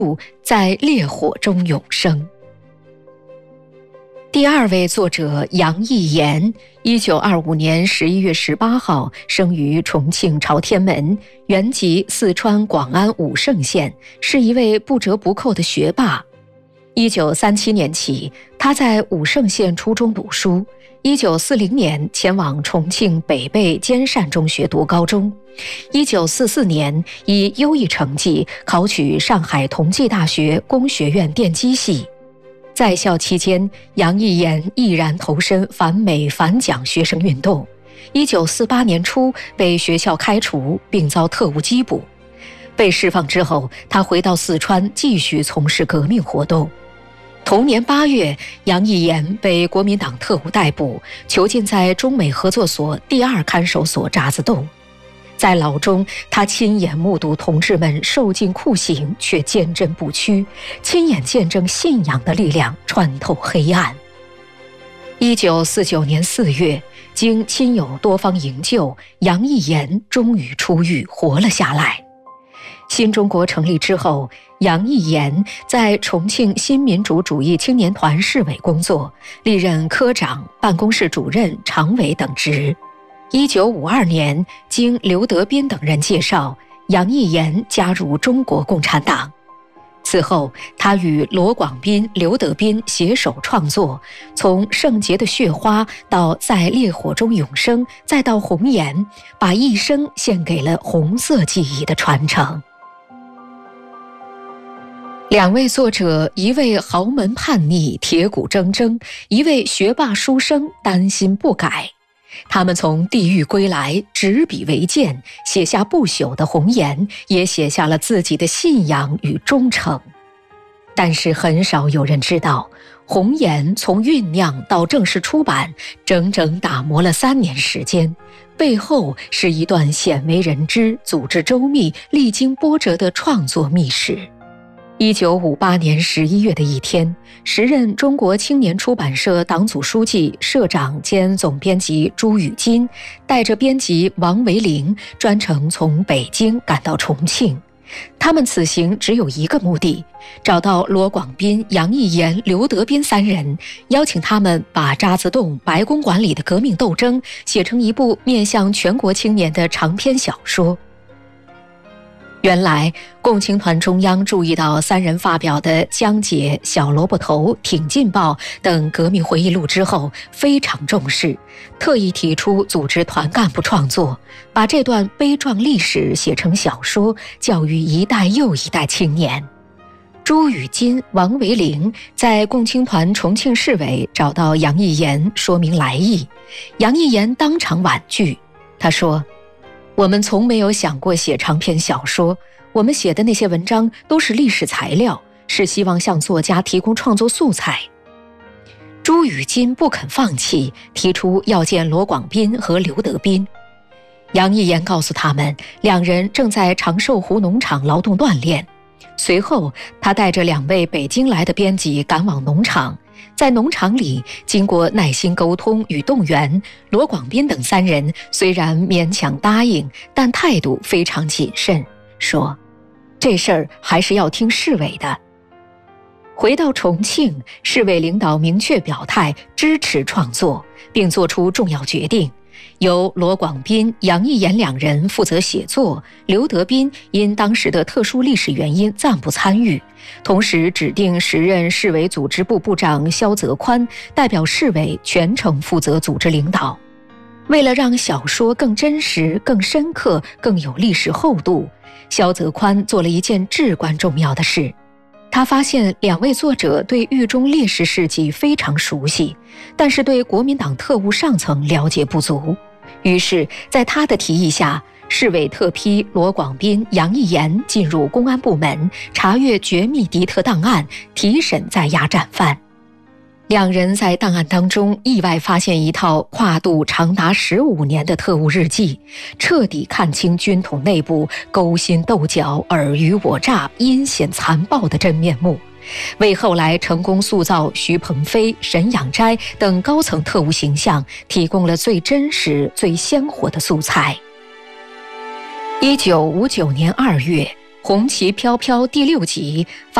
在烈火中永生。第二位作者杨义言，1925年11月18号生于重庆朝天门，原籍四川广安武胜县，是一位不折不扣的学霸。1937年起，他在武胜县初中读书。1940年前往重庆北碚兼善中学读高中。1944年以优异成绩考取上海同济大学工学院电机系。在校期间，杨义言毅然投身反美反蒋学生运动。1948年初被学校开除，并遭特务缉捕。被释放之后，他回到四川继续从事革命活动。同年8月，杨义言被国民党特务逮捕，囚禁在中美合作所第2看守所渣滓洞。在牢中，他亲眼目睹同志们受尽酷刑，却坚贞不屈，亲眼见证信仰的力量穿透黑暗。1949年4月，经亲友多方营救，杨义言终于出狱，活了下来。新中国成立之后，杨义言在重庆新民主主义青年团市委工作，历任科长、办公室主任、常委等职。1952年，经刘德斌等人介绍，杨义言加入中国共产党。此后，他与罗广斌、刘德斌携手创作，从圣洁的血花到在烈火中永生，再到红颜，把一生献给了红色记忆的传承。两位作者，一位豪门叛逆，铁骨铮铮；一位学霸书生，丹心不改。他们从地狱归来，执笔为鉴，写下不朽的红颜，也写下了自己的信仰与忠诚。但是很少有人知道，红颜从酝酿到正式出版，整整打磨了3年时间，背后是一段鲜为人知、组织周密、历经波折的创作秘史。1958年11月的一天，时任中国青年出版社党组书记、社长兼总编辑朱宇金，带着编辑王维龄专程从北京赶到重庆。他们此行只有一个目的，找到罗广斌、杨义言、刘德斌3人，邀请他们把渣滓洞、白公馆里的革命斗争写成一部面向全国青年的长篇小说。原来，共青团中央注意到3人发表的《江姐》《小萝卜头》《挺进报》等革命回忆录之后，非常重视，特意提出组织团干部创作，把这段悲壮历史写成小说，教育一代又一代青年。朱宇金、王维龄在共青团重庆市委找到杨义言，说明来意。杨义言当场婉拒，他说：“我们从没有想过写长篇小说，我们写的那些文章都是历史材料，是希望向作家提供创作素材。”朱宇金不肯放弃，提出要见罗广斌和刘德斌。杨义言告诉他们，2人正在长寿湖农场劳动锻炼。随后，他带着2位北京来的编辑赶往农场。在农场里，经过耐心沟通与动员，罗广斌等3人虽然勉强答应，但态度非常谨慎，说：“这事儿还是要听市委的。”回到重庆，市委领导明确表态支持创作，并作出重要决定，由罗广斌、杨义言2人负责写作，刘德斌因当时的特殊历史原因暂不参与，同时指定时任市委组织部部长萧泽宽代表市委全程负责组织领导。为了让小说更真实、更深刻、更有历史厚度，萧泽宽做了一件至关重要的事。他发现2位作者对狱中烈士事迹非常熟悉，但是对国民党特务上层了解不足。于是在他的提议下，市委特批罗广斌、杨义言进入公安部门，查阅绝密敌特档案，提审在押战犯。2人在档案当中意外发现一套跨度长达15年的特务日记，彻底看清军统内部勾心斗角、尔虞我诈、阴险残暴的真面目，为后来成功塑造徐鹏飞、沈仰斋等高层特务形象提供了最真实、最鲜活的素材。1959年2月， 红旗飘飘第6集。